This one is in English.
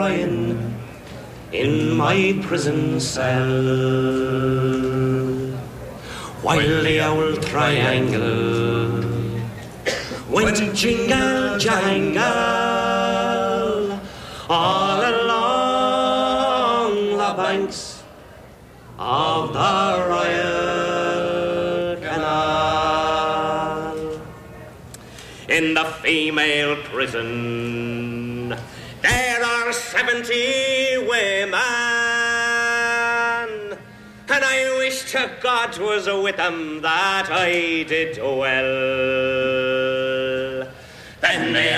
lying in my prison cell, while the old triangle went jingle jangle all along the banks of the Royal Canal. In the female prison there are 70 women, and I wish to God 'twas with them that I did dwell. Then they